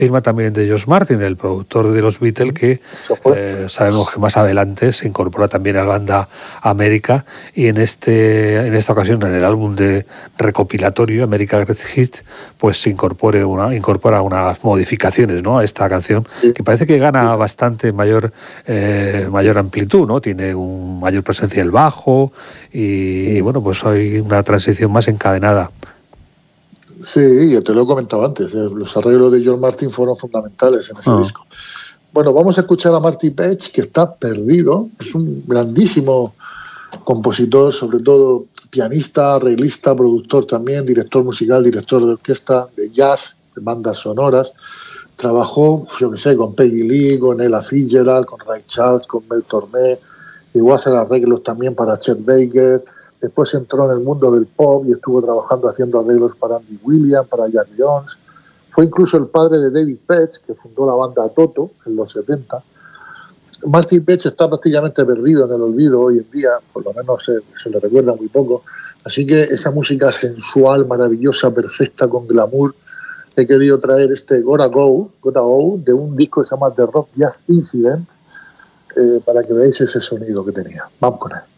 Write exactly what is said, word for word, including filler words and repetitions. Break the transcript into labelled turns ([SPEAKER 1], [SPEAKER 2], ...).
[SPEAKER 1] firma también de George Martin, el productor de los Beatles, que eh, sabemos que más adelante se incorpora también a la banda América, y en este en esta ocasión, en el álbum de recopilatorio America Great Hits, pues se incorpore una, incorpora unas modificaciones, ¿no?, a esta canción, sí, que parece que gana bastante mayor eh, mayor amplitud, ¿no? Tiene un mayor presencia del bajo y, sí, y bueno, pues hay una transición más encadenada.
[SPEAKER 2] Sí, ya te lo he comentado antes, los arreglos de George Martin fueron fundamentales en ese ah. disco. Bueno, vamos a escuchar a Marty Page, que está perdido, es un grandísimo compositor, sobre todo pianista, arreglista, productor también, director musical, director de orquesta, de jazz, de bandas sonoras. Trabajó, yo qué sé, con Peggy Lee, con Ella Fitzgerald, con Ray Charles, con Mel Tormé, llegó a hacer arreglos también para Chet Baker. Después entró en el mundo del pop y estuvo trabajando haciendo arreglos para Andy Williams, para Jack Jones. Fue incluso el padre de David Page, que fundó la banda Toto en los setenta. Marty Page está prácticamente perdido en el olvido hoy en día, por lo menos se, se le recuerda muy poco. Así que esa música sensual, maravillosa, perfecta, con glamour, he querido traer este Gotta Go, Gotta Go, de un disco que se llama The Rock Jazz Incident, eh, para que veáis ese sonido que tenía. Vamos con él.